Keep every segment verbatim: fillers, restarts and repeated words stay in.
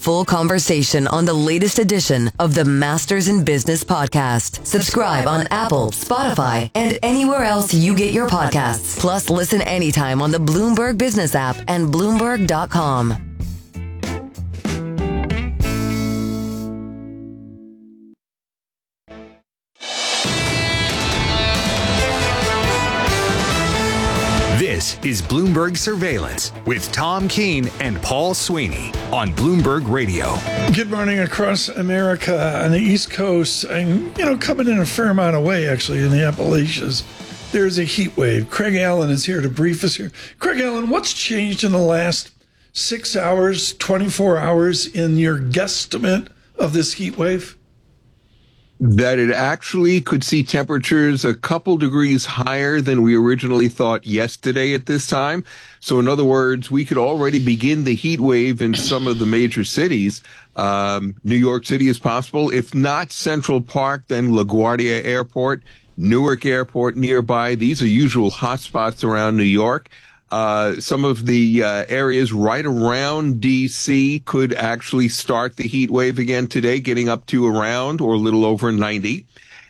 full conversation on the latest edition of the Masters in Business podcast. Subscribe on Apple, Spotify, and anywhere else you get your podcasts. Plus, listen anytime on the Bloomberg Business app and Bloomberg dot com. This is Bloomberg Surveillance with Tom Keene and Paul Sweeney on Bloomberg Radio. Good morning across America on the East Coast, and, you know, coming in a fair amount of way, actually, in the Appalachians. There's a heat wave. Craig Allen is here to brief us here. Craig Allen, what's changed in the last six hours, twenty-four hours in your guesstimate of this heat wave? That it actually could see temperatures a couple degrees higher than we originally thought yesterday at this time. So in other words, we could already begin the heat wave in some of the major cities. Um, New York City is possible. If not Central Park, then LaGuardia Airport, Newark Airport nearby. These are usual hotspots around New York. Uh, some of the uh, areas right around D C could actually start the heat wave again today, getting up to around or a little over ninety.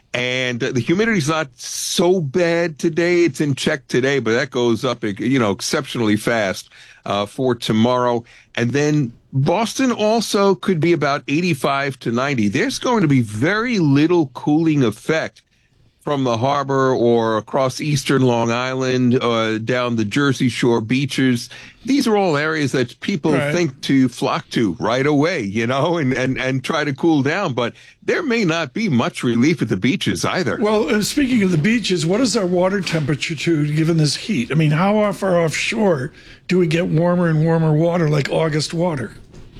And uh, the humidity's not so bad today. It's in check today, but that goes up, you know, exceptionally fast uh, for tomorrow. And then Boston also could be about eighty-five to ninety. There's going to be very little cooling effect from the harbor or across eastern Long Island, uh, down the Jersey Shore beaches. These are all areas that people right. think to flock to right away, you know, and, and, and try to cool down. But there may not be much relief at the beaches either. Well, uh, speaking of the beaches, what is our water temperature to given this heat? I mean, how far offshore do we get warmer and warmer water like August water?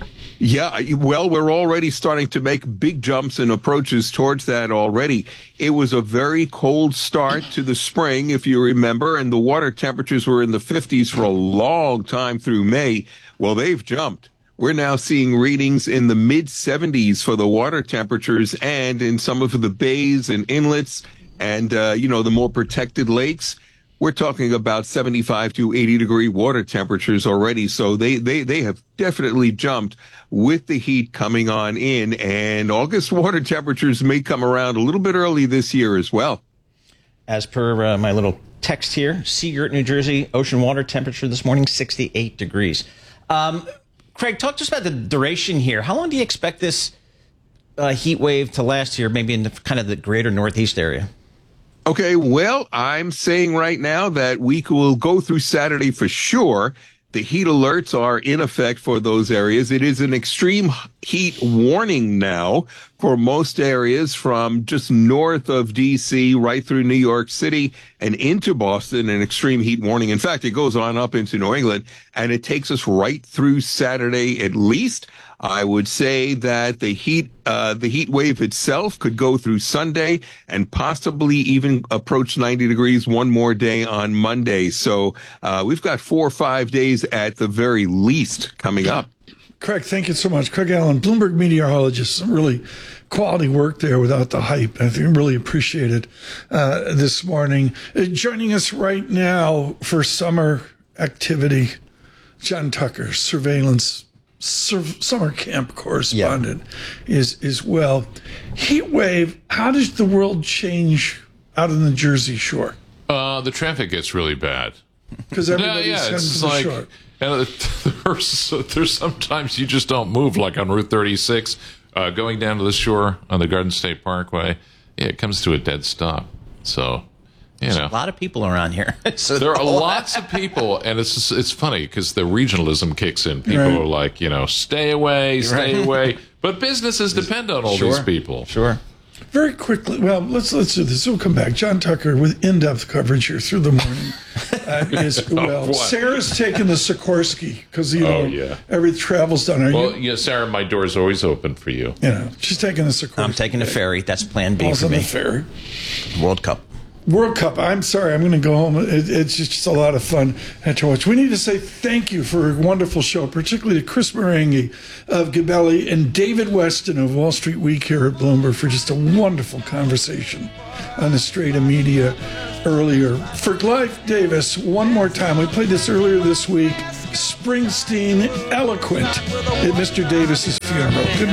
Yeah, well, we're already starting to make big jumps and approaches towards that already. It was a very cold start to the spring, if you remember, and the water temperatures were in the fifties for a long time through May. Well, they've jumped. We're now seeing readings in the mid seventies for the water temperatures, and in some of the bays and inlets and, uh, you know, the more protected lakes. We're talking about seventy-five to eighty degree water temperatures already. So they, they, they have definitely jumped with the heat coming on in, and August water temperatures may come around a little bit early this year as well. As per uh, my little text here, Seagirt, New Jersey, ocean water temperature this morning, sixty-eight degrees. Um, Craig, talk to us about the duration here. How long do you expect this uh, heat wave to last here, maybe in the, kind of the greater Northeast area? Okay, well, I'm saying right now that we will go through Saturday for sure. The heat alerts are in effect for those areas. It is an extreme heat warning now for most areas from just north of D C right through New York City and into Boston, an extreme heat warning. In fact, it goes on up into New England, and it takes us right through Saturday at least. I would say that the heat, uh, the heat wave itself could go through Sunday and possibly even approach ninety degrees one more day on Monday. So, uh, we've got four or five days at the very least coming up. Craig, thank you so much. Craig Allen, Bloomberg meteorologist, some really quality work there without the hype. I think really appreciate it uh, this morning. Uh, joining us right now for summer activity, John Tucker, surveillance summer camp correspondent, yeah. is is well. Heat wave, how does the world change out on the Jersey Shore? Uh, the traffic gets really bad. Because everybody's yeah, yeah, heading it's to the like, shore. And there's, there's sometimes you just don't move, like on Route thirty-six, uh, going down to the shore on the Garden State Parkway. Yeah, it comes to a dead stop. So, you There's know. a lot of people around here. So there are lots of people, and it's it's funny because the regionalism kicks in. People right. are like, you know, stay away, stay right. away. But businesses depend on all sure. these people. Sure. Very quickly, well, let's let's do this. We'll come back. John Tucker with in-depth coverage here through the morning. Uh, is well. Sarah's taking the Sikorsky because you know oh, yeah. every travel's done. Are well, you? yeah, Sarah, my door's always open for you. You know, she's taking the Sikorsky. I'm taking a ferry. That's Plan B Paul's for on me. the ferry. World Cup. World Cup. I'm sorry. I'm going to go home. It, it's just a lot of fun to watch. We need to say thank you for a wonderful show, particularly to Chris Marangi of Gabelli and David Weston of Wall Street Week here at Bloomberg for just a wonderful conversation on the Strata Media earlier. For Clive Davis, one more time. We played this earlier this week. Springsteen, Eloquent at Mister Davis's funeral. Good